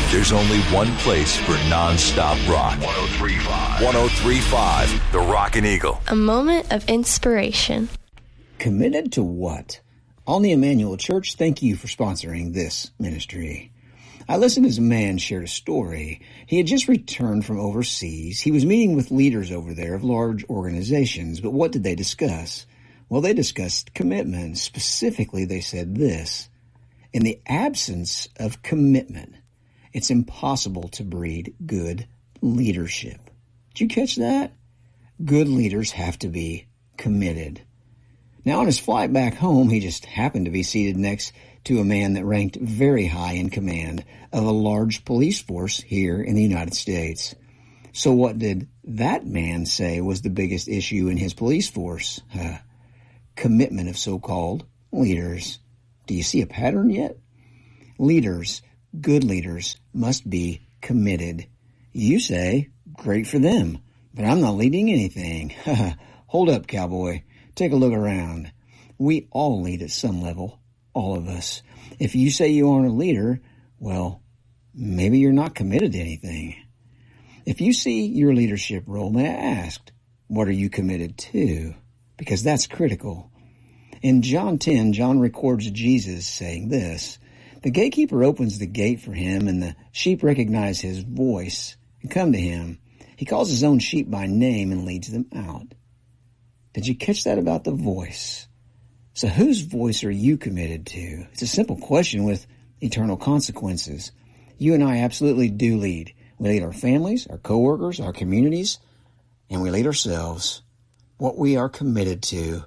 There's only one place for non-stop rock. 103.5. 103.5, The Rockin' Eagle. A moment of inspiration. Committed to what? Olney Emmanuel Church, thank you for sponsoring this ministry. I listened as a man shared a story. He had just returned from overseas. He was meeting with leaders over there of large organizations, but what did they discuss? Well, they discussed commitment. Specifically, they said this: in the absence of commitment, it's impossible to breed good leadership. Did you catch that? Good leaders have to be committed. Now, on his flight back home, he just happened to be seated next to a man that ranked very high in command of a large police force here in the United States. So what did that man say was the biggest issue in his police force? Commitment of so-called leaders. Do you see a pattern yet? Leaders, good leaders, must be committed. You say, great for them, but I'm not leading anything. Hold up, cowboy. Take a look around. We all lead at some level, all of us. If you say you aren't a leader, well, maybe you're not committed to anything. If you see your leadership role, may I ask, what are you committed to? Because that's critical. In John 10, John records Jesus saying this: the gatekeeper opens the gate for him, and the sheep recognize his voice and come to him. He calls his own sheep by name and leads them out. Did you catch that about the voice? So whose voice are you committed to? It's a simple question with eternal consequences. You and I absolutely do lead. We lead our families, our coworkers, our communities, and we lead ourselves. What we are committed to,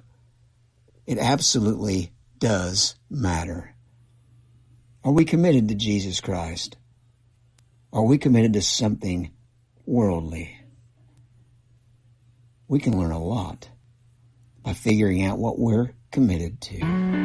it absolutely does matter. Are we committed to Jesus Christ? Are we committed to something worldly? We can learn a lot by figuring out what we're committed to.